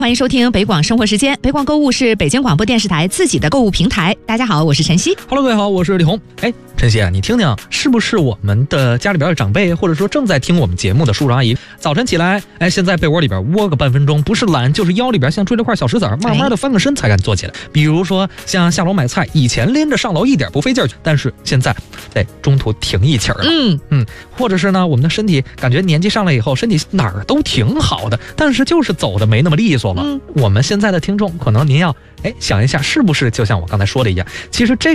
欢迎收听北广生活时间。北广购物是北京广播电视台自己的购物平台。大家好，我是晨曦。 Hello， 各位好，我是李红。晨曦啊，你听听，是不是我们的家里边的长辈，或者说正在听我们节目的叔叔阿姨，早晨起来，先在被窝里边窝个半分钟，不是懒就是腰里边像追了块小石子儿，慢慢的翻个身才敢坐起来。比如说像下楼买菜，以前拎着上楼一点不费劲儿，但是现在得中途停一气儿了。或者是呢，我们的身体感觉年纪上来以后，身体哪儿都挺好的，但是就是走的没那么利索了。我们现在的听众，可能您要想一下，是不是就像我刚才说的一样，其实这